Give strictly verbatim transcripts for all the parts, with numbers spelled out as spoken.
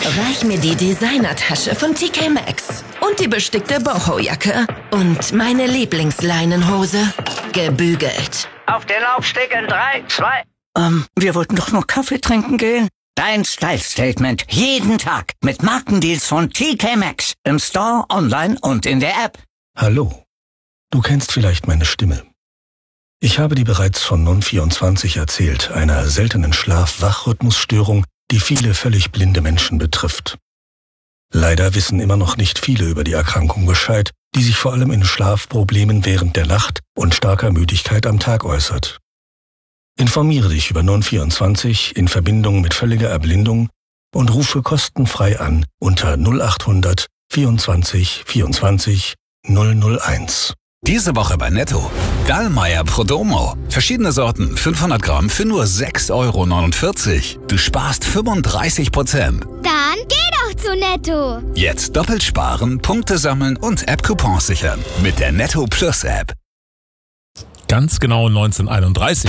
Reich mir die Designertasche von T K Maxx und die bestickte Boho-Jacke und meine Lieblingsleinenhose. Gebügelt. Auf den Laufsteg in drei, zwei... Ähm, wir wollten doch nur Kaffee trinken gehen. Dein Style-Statement. Jeden Tag. Mit Markendeals von T K Maxx. Im Store, online und in der App. Hallo. Du kennst vielleicht meine Stimme. Ich habe dir bereits von Non vierundzwanzig erzählt, einer seltenen Schlaf-Wach-Rhythmusstörung, die viele völlig blinde Menschen betrifft. Leider wissen immer noch nicht viele über die Erkrankung Bescheid, die sich vor allem in Schlafproblemen während der Nacht und starker Müdigkeit am Tag äußert. Informiere dich über Non vierundzwanzig in Verbindung mit völliger Erblindung und rufe kostenfrei an unter null acht hundert vierundzwanzig vierundzwanzig null null eins. Diese Woche bei Netto. Dallmayr Prodomo. Verschiedene Sorten, fünfhundert Gramm für nur sechs Euro neunundvierzig. Du sparst fünfunddreißig Prozent. Dann geh doch zu Netto. Jetzt doppelt sparen, Punkte sammeln und App-Coupons sichern. Mit der Netto Plus App. Ganz genau neunzehnhunderteinunddreißig.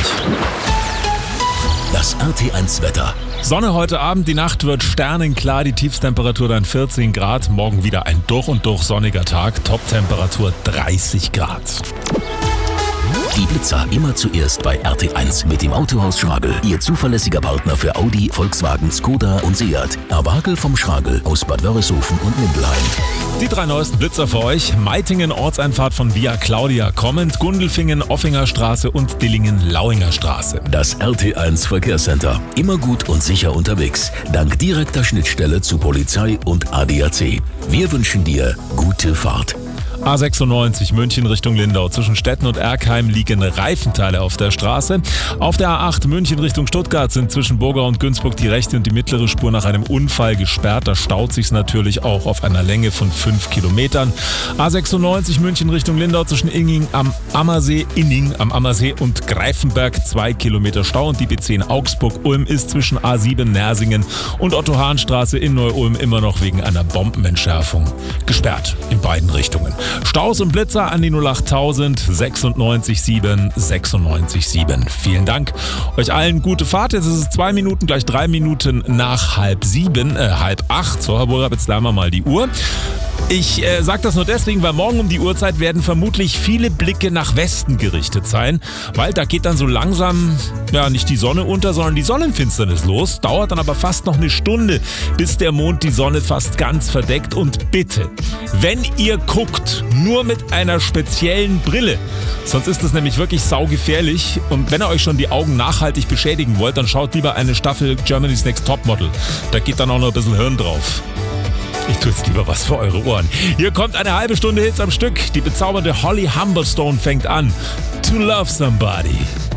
Das R T eins Wetter. Sonne heute Abend, die Nacht wird sternenklar, die Tiefstemperatur dann vierzehn Grad. Morgen wieder ein durch und durch sonniger Tag, Toptemperatur dreißig Grad. Die Blitzer immer zuerst bei R T eins mit dem Autohaus Schragel. Ihr zuverlässiger Partner für Audi, Volkswagen, Skoda und Seat. Erwagel vom Schragel aus Bad Wörishofen und Mindelheim. Die drei neuesten Blitzer für euch. Meitingen Ortseinfahrt von Via Claudia kommend, Gundelfingen Offinger Straße und Dillingen Lauinger Straße. Das R T eins Verkehrscenter. Immer gut und sicher unterwegs. Dank direkter Schnittstelle zu Polizei und A D A C. Wir wünschen dir gute Fahrt. A sechsundneunzig München Richtung Lindau. Zwischen Stetten und Erkheim liegen Reifenteile auf der Straße. Auf der A acht München Richtung Stuttgart sind zwischen Burgau und Günzburg die rechte und die mittlere Spur nach einem Unfall gesperrt. Da staut sich's natürlich auch auf einer Länge von fünf Kilometern. A sechsundneunzig München Richtung Lindau zwischen Inning am Ammersee, Inning am Ammersee und Greifenberg zwei Kilometer Stau. Und die B zehn Augsburg-Ulm ist zwischen A sieben Nersingen und Otto-Hahn-Straße in Neu-Ulm immer noch wegen einer Bombenentschärfung gesperrt in beiden Richtungen. Staus und Blitzer an die null achttausend sechsundneunzig sieben sechsundneunzig sieben. Vielen Dank. Euch allen gute Fahrt. Jetzt ist es zwei Minuten, gleich drei Minuten nach halb sieben, äh, halb acht. So, Herr Burger, jetzt lernen wir mal die Uhr. Ich äh, sage das nur deswegen, weil morgen um die Uhrzeit werden vermutlich viele Blicke nach Westen gerichtet sein, weil da geht dann so langsam, ja, nicht die Sonne unter, sondern die Sonnenfinsternis los. Dauert dann aber fast noch eine Stunde, bis der Mond die Sonne fast ganz verdeckt. Und bitte, wenn ihr guckt, nur mit einer speziellen Brille, sonst ist das nämlich wirklich saugefährlich. Und wenn ihr euch schon die Augen nachhaltig beschädigen wollt, dann schaut lieber eine Staffel Germany's Next Topmodel. Da geht dann auch noch ein bisschen Hirn drauf. Ich tue jetzt lieber was für eure Ohren. Hier kommt eine halbe Stunde Hits am Stück. Die bezaubernde Holly Humberstone fängt an. To Love Somebody.